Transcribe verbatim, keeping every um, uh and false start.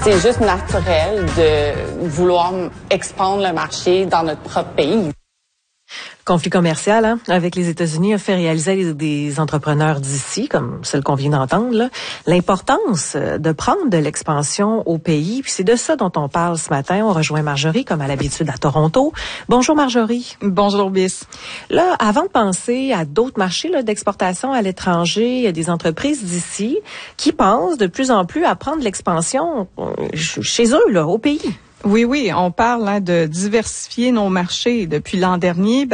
C'est juste naturel de vouloir expandre le marché dans notre propre pays. Conflit commercial hein, avec les États-Unis a fait réaliser des entrepreneurs d'ici, comme celle qu'on vient d'entendre, là, l'importance de prendre de l'expansion au pays. Puis c'est de ça dont on parle ce matin. On rejoint Marjorie, comme à l'habitude, à Toronto. Bonjour Marjorie. Bonjour Bis. Là, avant de penser à d'autres marchés là, d'exportation à l'étranger, il y a des entreprises d'ici qui pensent de plus en plus à prendre l'expansion chez eux, là, au pays. Oui, oui, on parle hein, de diversifier nos marchés. Depuis l'an dernier,